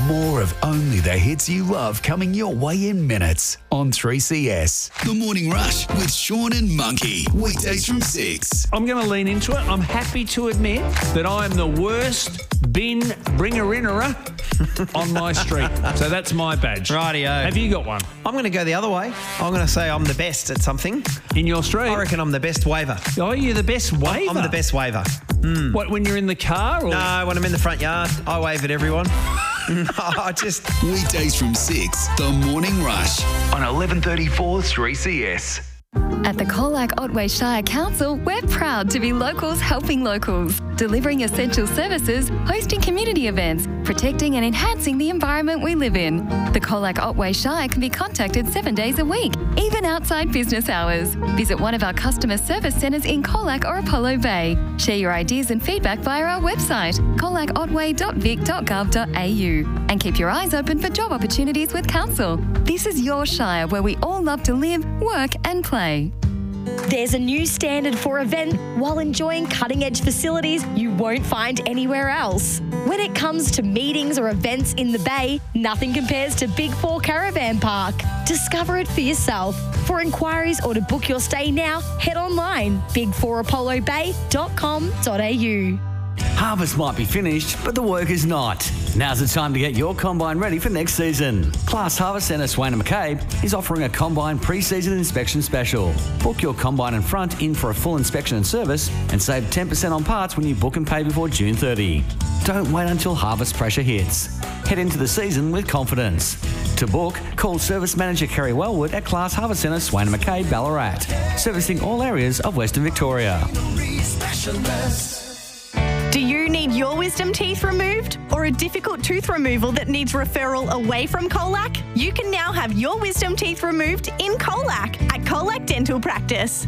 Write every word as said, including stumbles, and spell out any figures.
More of only the hits you love coming your way in minutes on three C S. The Morning Rush with Sean and Monkey. Weekdays from six. I'm going to lean into it. I'm happy to admit that I am the worst bin bringer-innerer on my street. So that's my badge. Rightio. Have you got one? I'm going to go the other way. I'm going to say I'm the best at something. In your street? I reckon I'm the best waver. Oh, you're the best waver? I'm the best waver. Mm. What, when you're in the car? Or? No, when I'm in the front yard, I wave at everyone. I just... Weekdays from six, The Morning Rush on eleven thirty-four three C S. At the Colac Otway Shire Council, we're proud to be locals helping locals, delivering essential services, hosting community events, protecting and enhancing the environment we live in. The Colac Otway Shire can be contacted seven days a week, even outside business hours. Visit one of our customer service centres in Colac or Apollo Bay. Share your ideas and feedback via our website, colac otway dot vic dot gov dot a u. And keep your eyes open for job opportunities with Council. This is your Shire where we all love to live, work and play. There's a new standard for event while enjoying cutting-edge facilities you won't find anywhere else. When it comes to meetings or events in the Bay, nothing compares to Big Four Caravan Park. Discover it for yourself. For inquiries or to book your stay now, head online big four apollo bay dot com dot a u. Harvest might be finished, but the work is not. Now's the time to get your combine ready for next season. Class Harvest Centre Swain and McCabe is offering a combine pre-season inspection special. Book your combine and front in for a full inspection and service and save ten percent on parts when you book and pay before June thirtieth. Don't wait until harvest pressure hits. Head into the season with confidence. To book, call Service Manager Kerry Wellwood at Class Harvest Centre Swain and McCabe, Ballarat, servicing all areas of Western Victoria. Do you need your wisdom teeth removed or a difficult tooth removal that needs referral away from Colac? You can now have your wisdom teeth removed in Colac at Colac Dental Practice.